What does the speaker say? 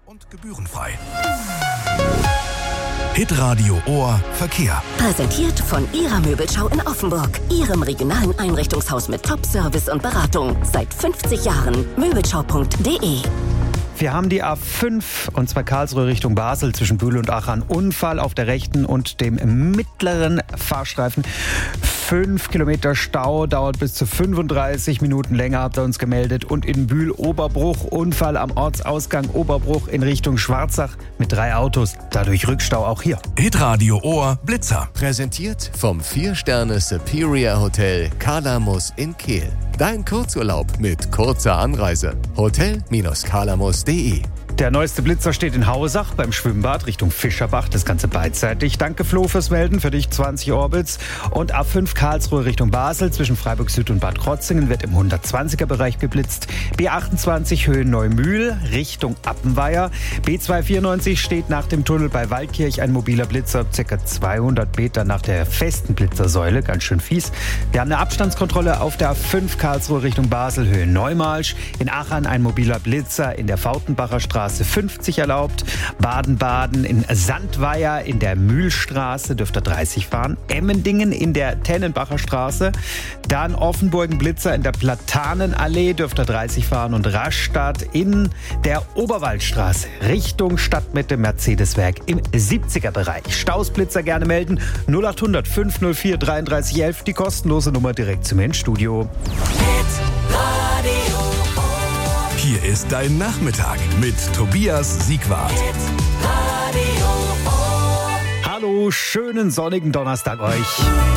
und gebührenfrei. Hitradio Ohr Verkehr. Präsentiert von Ihrer Möbelschau in Offenburg. Ihrem regionalen Einrichtungshaus mit Top-Service und Beratung. Seit 50 Jahren. Möbelschau.de. Wir haben die A5, und zwar Karlsruhe Richtung Basel zwischen Bühl und Aachen. Unfall auf der rechten und dem mittleren Fahrstreifen. 5 Kilometer Stau, dauert bis zu 35 Minuten länger, habt ihr uns gemeldet. Und in Bühl Oberbruch, Unfall am Ortsausgang Oberbruch in Richtung Schwarzach mit 3 Autos. Dadurch Rückstau auch hier. Hitradio Ohr Blitzer. Präsentiert vom 4-Sterne Superior Hotel Kalamus in Kehl. Dein Kurzurlaub mit kurzer Anreise. Hotel-kalamus.de. Der neueste Blitzer steht in Hausach beim Schwimmbad Richtung Fischerbach. Das Ganze beidseitig. Danke Flo fürs Melden. Für dich 20 Orbits. Und A5 Karlsruhe Richtung Basel zwischen Freiburg Süd und Bad Krotzingen wird im 120er Bereich geblitzt. B28 Höhe Neumühl Richtung Appenweier. B294 steht nach dem Tunnel bei Waldkirch ein mobiler Blitzer ca. 200 Meter nach der festen Blitzersäule. Ganz schön fies. Wir haben eine Abstandskontrolle auf der A5 Karlsruhe Richtung Basel Höhe Neumarsch. In Aachen ein mobiler Blitzer in der Fautenbacher Straße 50 erlaubt. Baden-Baden in Sandweier in der Mühlstraße dürfte 30 fahren. Emmendingen in der Tennenbacher Straße. Dann Offenburg Blitzer in der Platanenallee dürfte 30 fahren. Und Rastatt in der Oberwaldstraße Richtung Stadtmitte Mercedeswerk im 70er Bereich. Stausblitzer gerne melden. 0800 504 3311. Die kostenlose Nummer direkt zum Endstudio. Hier ist dein Nachmittag mit Tobias Siegwart. Hallo, schönen sonnigen Donnerstag euch.